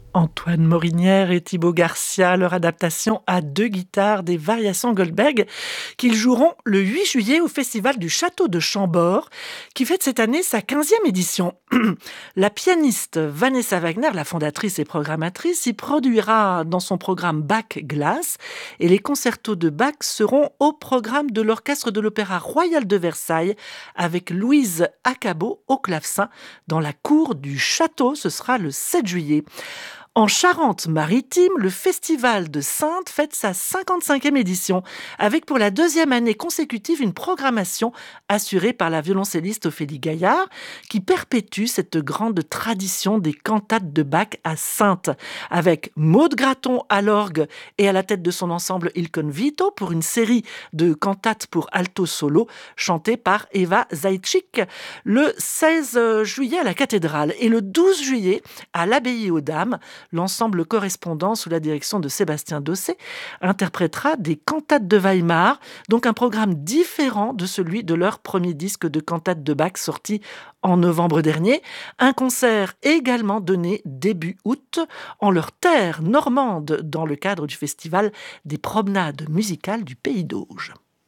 Antoine Morinière et Thibaut Garcia, leur adaptation à deux guitares des variations Goldberg, qu'ils joueront le 8 juillet au Festival du Château de Chambord, qui fête cette année sa 15e édition. La pianiste Vanessa Wagner, la fondatrice et programmatrice, y produira dans son programme Bach Glass, et les concertos de Bach seront au programme de l'Orchestre de l'Opéra Royal de Versailles, avec Louise Acabo au clavecin, dans la cour du château. Ce sera le 7 juillet. En Charente-Maritime, le Festival de Saintes fête sa 55e édition, avec pour la deuxième année consécutive une programmation assurée par la violoncelliste Ophélie Gaillard, qui perpétue cette grande tradition des cantates de Bach à Saintes, avec Maude Graton à l'orgue et à la tête de son ensemble Il Convito pour une série de cantates pour alto solo chantées par Eva Zaitchik, le 16 juillet à la cathédrale et le 12 juillet à l'abbaye aux Dames. L'ensemble correspondant sous la direction de Sébastien Dosset interprétera des cantates de Weimar, donc un programme différent de celui de leur premier disque de cantates de Bach sorti en novembre dernier. Un concert également donné début août en leur terre normande dans le cadre du festival des promenades musicales du Pays d'Auge.